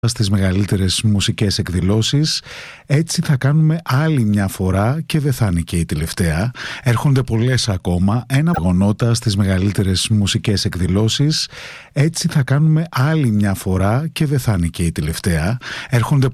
στις μεγαλύτερες μουσικές εκδηλώσεις. Έτσι θα κάνουμε άλλη μια φορά και δεν θα είναι και η τελευταία. Έρχονται πολλές ακόμα. Ένα γεγονότα στις μεγαλύτερες μουσικές εκδηλώσεις. Έτσι θα κάνουμε άλλη μια φορά και δεν θα είναι και η τελευταία. Έρχονται